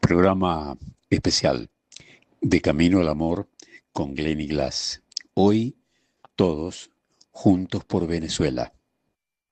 Programa especial de Camino al Amor con Glenny Glass. Hoy todos juntos por Venezuela.